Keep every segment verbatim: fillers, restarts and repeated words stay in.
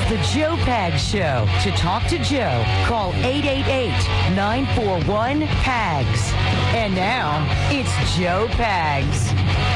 The Joe Pags Show. To talk to Joe, call eight eight eight, nine four one, P A G S. And now, it's Joe Pags.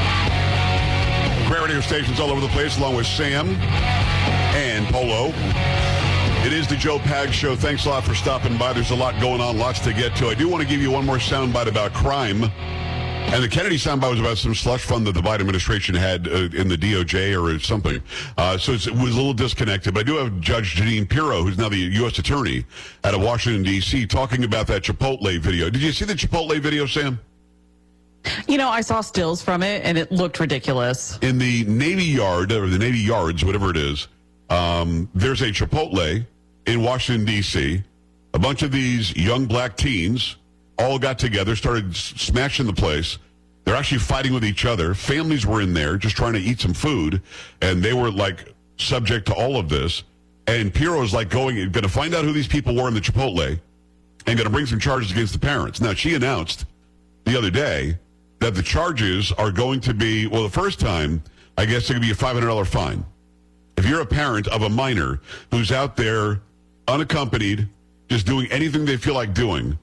Great radio stations all over the place, along with Sam and Polo. It is the Joe Pags Show. Thanks a lot for stopping by. There's a lot going on, lots to get to. I do want to give you one more soundbite about crime. And the Kennedy soundbite was about some slush fund that the Biden administration had uh, in the D O J or something. Uh, so it's, it was a little disconnected. But I do have Judge Jeanine Pirro, who's now the U S attorney out of Washington, D C, talking about that Chipotle video. Did you see the Chipotle video, Sam? You know, I saw stills from it, and it looked ridiculous. In the Navy Yard, or the Navy Yards, whatever it is, um, there's a Chipotle in Washington, D C. A bunch of these young black teens all got together, started s- smashing the place. They're actually fighting with each other. Families were in there just trying to eat some food, and they were, like, subject to all of this. And Pirro's, like, going, going to find out who these people were in the Chipotle and going to bring some charges against the parents. Now, she announced the other day that the charges are going to be, well, the first time, I guess, it's going to be a five hundred dollars fine. If you're a parent of a minor who's out there unaccompanied, just doing anything they feel like doing,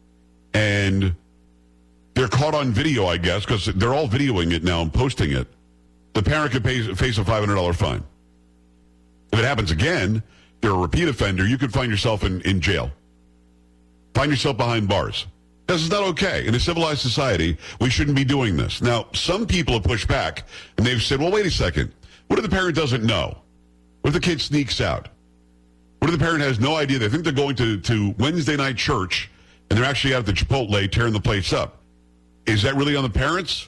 and they're caught on video, I guess, because they're all videoing it now and posting it, the parent could pay, face a five hundred dollars fine. If it happens again, you're a repeat offender, you could find yourself in, in jail. Find yourself behind bars. This is not okay. In a civilized society, we shouldn't be doing this. Now, some people have pushed back, and they've said, well, wait a second. What if the parent doesn't know? What if the kid sneaks out? What if the parent has no idea? They think they're going to, to Wednesday night church, and they're actually out at the Chipotle tearing the place up. Is that really on the parents?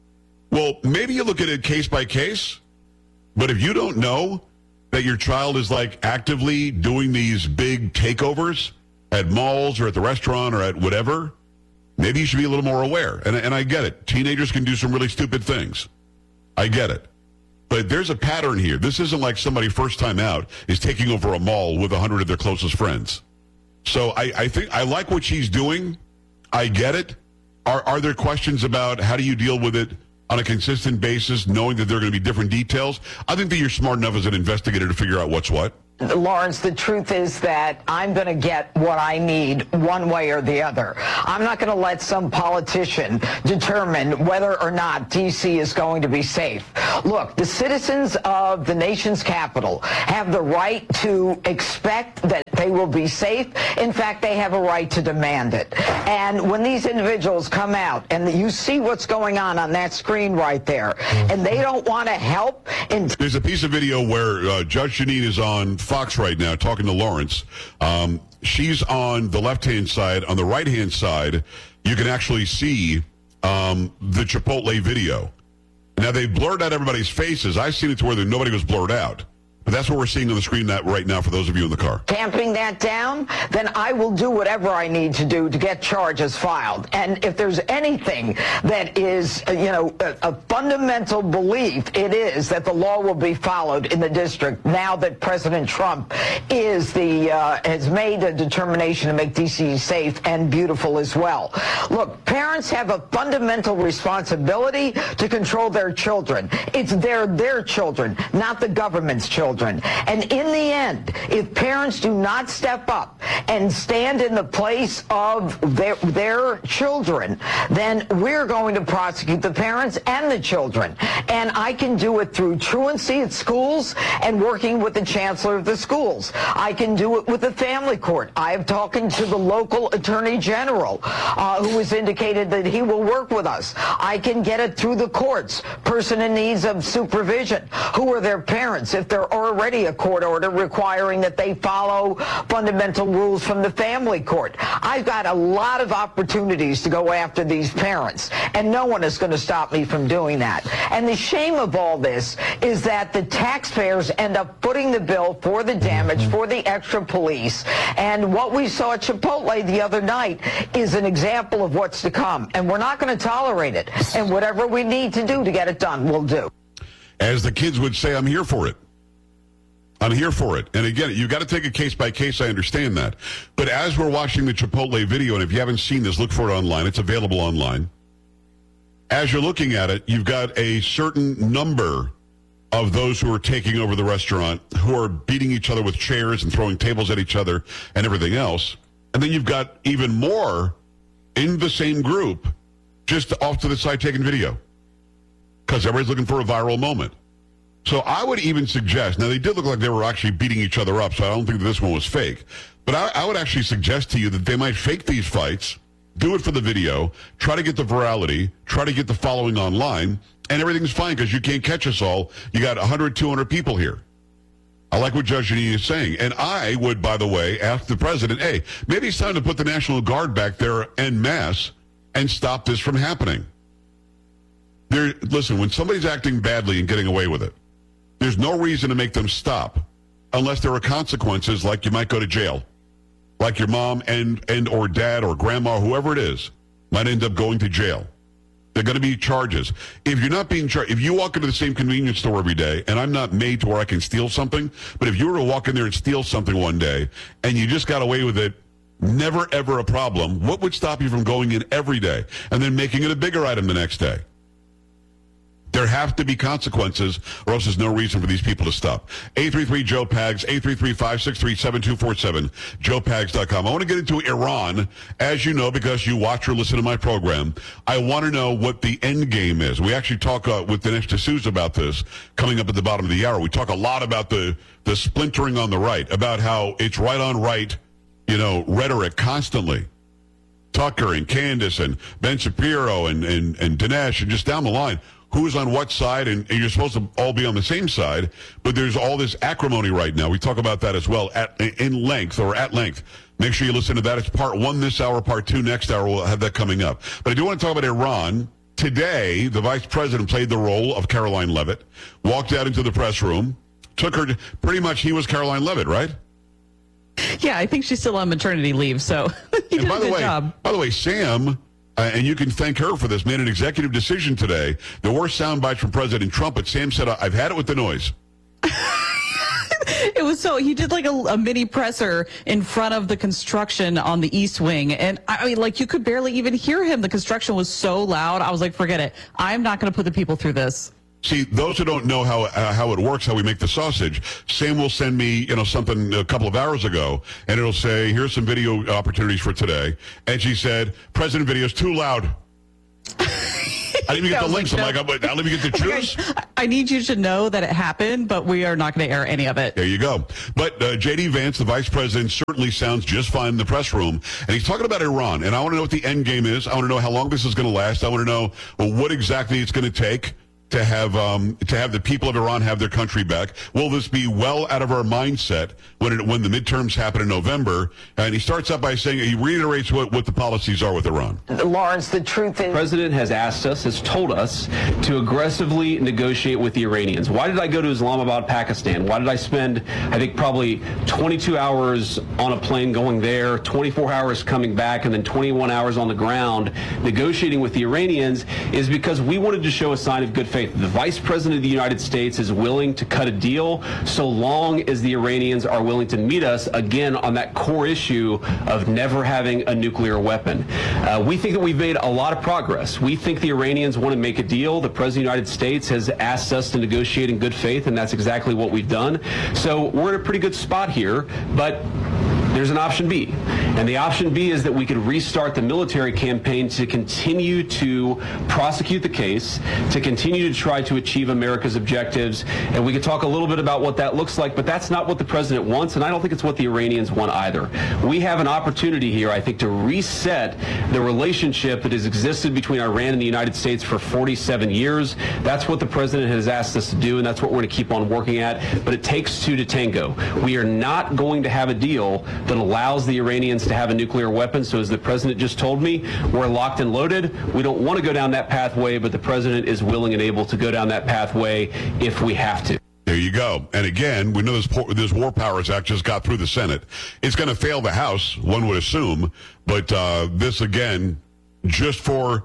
Well, maybe you look at it case by case, but if you don't know that your child is like actively doing these big takeovers at malls or at the restaurant or at whatever, maybe you should be a little more aware. And, and I get it. Teenagers can do some really stupid things. I get it. But there's a pattern here. This isn't like somebody first time out is taking over a mall with a hundred of their closest friends. So I, I think I like what she's doing. I get it. Are are there questions about how do you deal with it on a consistent basis, knowing that there are going to be different details? I think that you're smart enough as an investigator to figure out what's what. Lawrence, the truth is that I'm going to get what I need one way or the other. I'm not going to let some politician determine whether or not D C is going to be safe. Look, the citizens of the nation's capital have the right to expect that they will be safe. In fact, they have a right to demand it. And when these individuals come out and you see what's going on on that screen right there, and they don't want to help. In- There's a piece of video where uh, Judge Jeanine is on Fox right now talking to Lawrence. Um, she's on the left-hand side. On the right-hand side, you can actually see um, the Chipotle video. Now, they blurred out everybody's faces. I've seen it to where nobody was blurred out. But that's what we're seeing on the screen that right now for those of you in the car. Tamping that down, then I will do whatever I need to do to get charges filed. And if there's anything that is, uh, you know, a, a fundamental belief, it is that the law will be followed in the district now that President Trump is the uh, has made a determination to make D C safe and beautiful as well. Look, parents have a fundamental responsibility to control their children. It's their their children, not the government's children. And in the end, if parents do not step up and stand in the place of their, their children, then we're going to prosecute the parents and the children. And I can do it through truancy at schools and working with the chancellor of the schools. I can do it with the family court. I have talking to the local attorney general, uh, who has indicated that he will work with us. I can get it through the courts. Person in need of supervision. Who are their parents? If they're already a court order requiring that they follow fundamental rules from the family court. I've got a lot of opportunities to go after these parents, and no one is going to stop me from doing that. And the shame of all this is that the taxpayers end up footing the bill for the damage, mm-hmm. for the extra police. And what we saw at Chipotle the other night is an example of what's to come. And we're not going to tolerate it. And whatever we need to do to get it done, we'll do. As the kids would say, I'm here for it. I'm here for it. And again, you've got to take it case by case. I understand that. But as we're watching the Chipotle video, and if you haven't seen this, look for it online. It's available online. As you're looking at it, you've got a certain number of those who are taking over the restaurant, who are beating each other with chairs and throwing tables at each other and everything else. And then you've got even more in the same group just off to the side taking video because everybody's looking for a viral moment. So I would even suggest, now they did look like they were actually beating each other up, so I don't think that this one was fake. But I, I would actually suggest to you that they might fake these fights, do it for the video, try to get the virality, try to get the following online, and everything's fine because you can't catch us all. You got one hundred, two hundred people here. I like what Judge Jeanine is saying. And I would, by the way, ask the president, hey, maybe it's time to put the National Guard back there en masse and stop this from happening. There, listen, when somebody's acting badly and getting away with it, there's no reason to make them stop unless there are consequences, like you might go to jail. Like your mom and, and or dad or grandma, whoever it is, might end up going to jail. They're going to be charges. If you're not being charged, if you walk into the same convenience store every day, and I'm not made to where I can steal something, but if you were to walk in there and steal something one day, and you just got away with it, never ever a problem, what would stop you from going in every day and then making it a bigger item the next day? There have to be consequences, or else there's no reason for these people to stop. eight three three, Joe Pags, eight three three, five six three, seven two four seven, joe pags dot com. I want to get into Iran, as you know, because you watch or listen to my program. I want to know what the end game is. We actually talk uh, with Dinesh D'Souza about this coming up at the bottom of the hour. We talk a lot about the, the splintering on the right, about how it's right on right, you know, rhetoric constantly. Tucker and Candace and Ben Shapiro and, and, and Dinesh and just down the line. Who's on what side, and, and you're supposed to all be on the same side, but there's all this acrimony right now. We talk about that as well at in length or at length. Make sure you listen to that. It's part one this hour, part two next hour. We'll have that coming up. But I do want to talk about Iran. Today, the vice president played the role of Caroline Leavitt, walked out into the press room, took her to, pretty much he was Caroline Leavitt, right? Yeah, I think she's still on maternity leave, so he did by a the good way, job. By the way, Sam... Uh, and you can thank her for this, made an executive decision today. There were sound bites from President Trump, but Sam said, I've had it with the noise. It was so, he did like a, a mini presser in front of the construction on the East Wing. And I mean, like, you could barely even hear him. The construction was so loud. I was like, forget it. I'm not going to put the people through this. See, those who don't know how uh, how it works, how we make the sausage, Sam will send me, you know, something a couple of hours ago, and it'll say, here's some video opportunities for today. And she said, President video's too loud. I didn't even get the links. Like, I'm no. like, I'll let me get the truth. I, I need you to know that it happened, but we are not going to air any of it. There you go. But uh, J D. Vance, the vice president, certainly sounds just fine in the press room. And he's talking about Iran. And I want to know what the end game is. I want to know how long this is going to last. I want to know, well, what exactly it's going to take to have um, to have the people of Iran have their country back. Will this be well out of our mindset when it, when the midterms happen in November? And he starts out by saying, he reiterates what, what the policies are with Iran. Lawrence, the truth is... The president has asked us, has told us, to aggressively negotiate with the Iranians. Why did I go to Islamabad, Pakistan? Why did I spend, I think, probably twenty-two hours on a plane going there, twenty-four hours coming back, and then twenty-one hours on the ground negotiating with the Iranians? Is because we wanted to show a sign of good faith. The vice president of the United States is willing to cut a deal so long as the Iranians are willing to meet us again on that core issue of never having a nuclear weapon. Uh, we think that we've made a lot of progress. We think the Iranians want to make a deal. The president of the United States has asked us to negotiate in good faith, and that's exactly what we've done. So we're in a pretty good spot here, but there's an option B. And the option B is that we could restart the military campaign to continue to prosecute the case, to continue to try to achieve America's objectives. And we could talk a little bit about what that looks like, but that's not what the president wants, and I don't think it's what the Iranians want either. We have an opportunity here, I think, to reset the relationship that has existed between Iran and the United States for forty-seven years. That's what the president has asked us to do, and that's what we're going to keep on working at. But it takes two to tango. We are not going to have a deal that allows the Iranians to have a nuclear weapon. So as the president just told me, we're locked and loaded. We don't want to go down that pathway, but the president is willing and able to go down that pathway if we have to. There you go. And again, we know this, this War Powers Act just got through the Senate. It's going to fail the House, one would assume. But uh, this, again, just for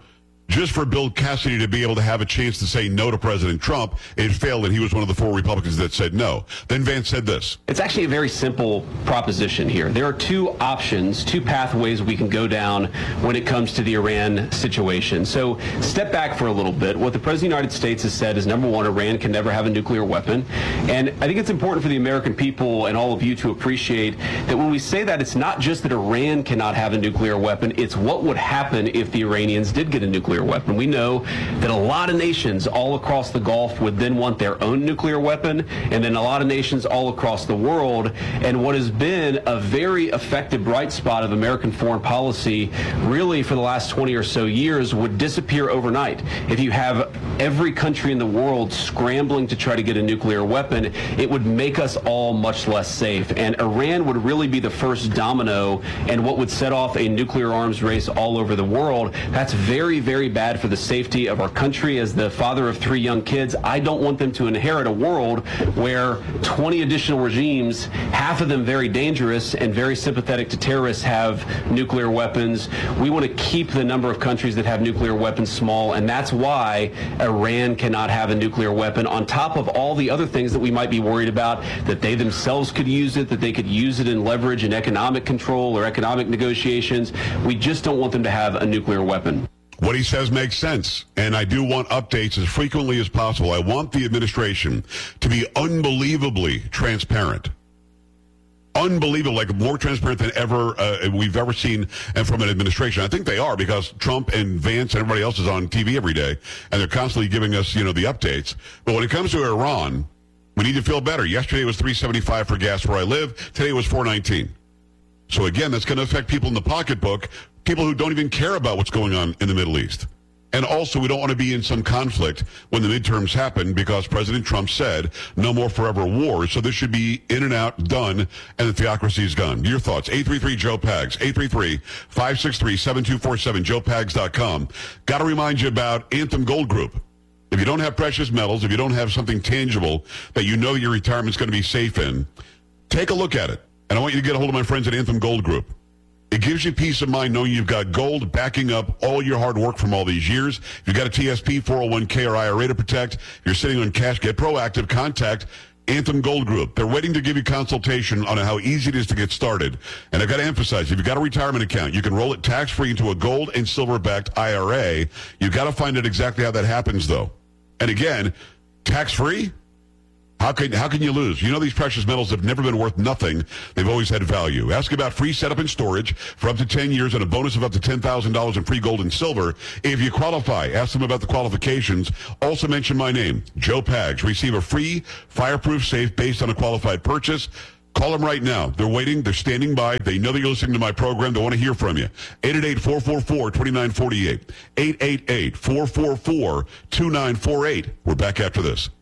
just for Bill Cassidy to be able to have a chance to say no to President Trump. It failed, and he was one of the four Republicans that said no. Then Vance said this. It's actually a very simple proposition here. There are two options, two pathways we can go down when it comes to the Iran situation. So step back for a little bit. What the President of the United States has said is, number one, Iran can never have a nuclear weapon. And I think it's important for the American people and all of you to appreciate that when we say that, it's not just that Iran cannot have a nuclear weapon, it's what would happen if the Iranians did get a nuclear weapon. We know that a lot of nations all across the Gulf would then want their own nuclear weapon, and then a lot of nations all across the world. And what has been a very effective bright spot of American foreign policy really for the last twenty or so years would disappear overnight. If you have every country in the world scrambling to try to get a nuclear weapon, it would make us all much less safe. And Iran would really be the first domino and what would set off a nuclear arms race all over the world. That's very, very bad for the safety of our country. As the father of three young kids, I don't want them to inherit a world where twenty additional regimes, half of them very dangerous and very sympathetic to terrorists, have nuclear weapons. We want to keep the number of countries that have nuclear weapons small, and that's why Iran cannot have a nuclear weapon, on top of all the other things that we might be worried about, that they themselves could use it, that they could use it in leverage and economic control or economic negotiations. We just don't want them to have a nuclear weapon. What he says makes sense, and I do want updates as frequently as possible. I want the administration to be unbelievably transparent. Unbelievable, like more transparent than ever uh, we've ever seen and from an administration. I think they are, because Trump and Vance and everybody else is on T V every day, and they're constantly giving us, you know, the updates. But when it comes to Iran, we need to feel better. Yesterday it was three seventy-five for gas where I live. Today it was four nineteen. So again, that's going to affect people in the pocketbook, people who don't even care about what's going on in the Middle East. And also, we don't want to be in some conflict when the midterms happen, because President Trump said no more forever wars. So this should be in and out, done, and the theocracy is gone. Your thoughts? eight three three, Joe Pags, eight three three, five six three, seven two four seven, joe pags dot com. Got to remind you about Anthem Gold Group. If you don't have precious metals, if you don't have something tangible that you know your retirement's going to be safe in, take a look at it. And I want you to get a hold of my friends at Anthem Gold Group. It gives you peace of mind knowing you've got gold backing up all your hard work from all these years. If you've got a T S P, four oh one k, or I R A to protect, if you're sitting on cash, get proactive. Contact Anthem Gold Group. They're waiting to give you consultation on how easy it is to get started. And I've got to emphasize, if you've got a retirement account, you can roll it tax-free into a gold and silver-backed I R A. You've got to find out exactly how that happens, though. And again, tax-free? How can how can you lose? You know, these precious metals have never been worth nothing. They've always had value. Ask about free setup and storage for up to ten years and a bonus of up to ten thousand dollars in free gold and silver. If you qualify, ask them about the qualifications. Also mention my name, Joe Pags. Receive a free fireproof safe based on a qualified purchase. Call them right now. They're waiting. They're standing by. They know that you're listening to my program. They want to hear from you. eight eight eight, four four four, two nine four eight. eight eight eight, four four four, two nine four eight. We're back after this.